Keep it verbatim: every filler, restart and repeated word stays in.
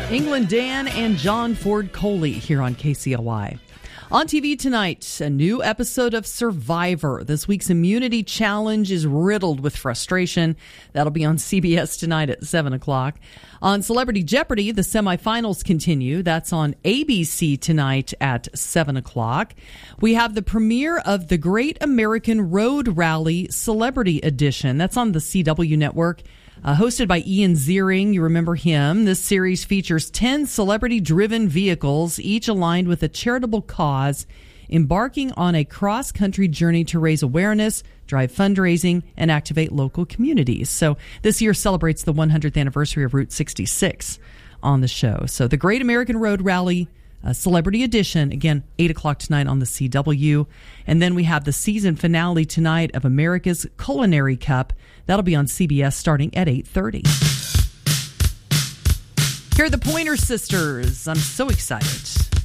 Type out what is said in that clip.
England Dan and John Ford Coley here on K C L Y. On T V tonight, a new episode of Survivor. This week's immunity challenge is riddled with frustration. That'll be on C B S tonight at seven o'clock. On Celebrity Jeopardy, the semifinals continue. That's on A B C tonight at seven o'clock. We have the premiere of the Great American Road Rally Celebrity Edition. That's on the C W network. Uh, hosted by Ian Ziering, you remember him. This series features ten celebrity-driven vehicles, each aligned with a charitable cause, embarking on a cross-country journey to raise awareness, drive fundraising, and activate local communities. So this year celebrates the one hundredth anniversary of Route sixty-six on the show. So the Great American Road Rally Uh, Celebrity Edition, again, eight o'clock tonight on the C W. And then we have the season finale tonight of America's Culinary Cup. That'll be on C B S starting at eight thirty. Here are the Pointer Sisters. I'm so excited.